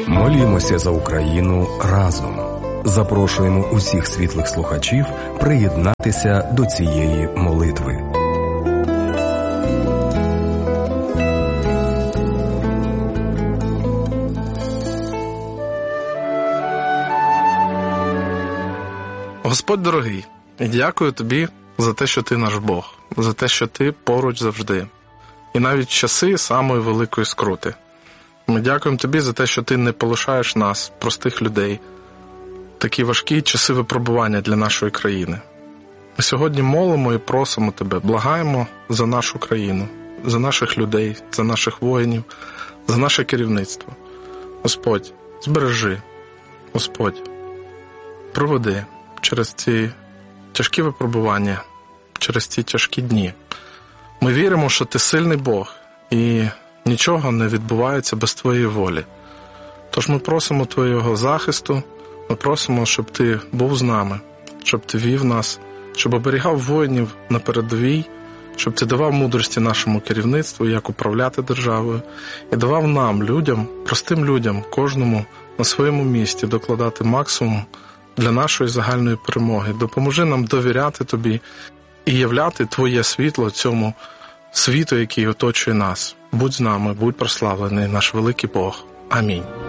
Молімося за Україну разом. Запрошуємо усіх світлих слухачів приєднатися до цієї молитви. Господь дорогий, дякую Тобі за те, що Ти наш Бог, за те, що Ти поруч завжди. І навіть в часи самої великої скрути. Ми дякуємо Тобі за те, що Ти не полишаєш нас, простих людей, такі важкі часи випробування для нашої країни. Ми сьогодні молимо і просимо Тебе, благаємо за нашу країну, за наших людей, за наших воїнів, за наше керівництво. Господь, збережи, Господь, проведи через ці тяжкі випробування, через ці тяжкі дні. Ми віримо, що Ти сильний Бог, і нічого не відбувається без Твоєї волі. Тож ми просимо Твого захисту, ми просимо, щоб Ти був з нами, щоб Ти вів нас, щоб оберігав воїнів на передовій, щоб Ти давав мудрості нашому керівництву, як управляти державою, і давав нам, людям, простим людям, кожному на своєму місці докладати максимум для нашої загальної перемоги. Допоможи нам довіряти Тобі і являти Твоє світло цьому світу, який оточує нас. Будь з нами, будь прославлений наш великий Бог. Амінь.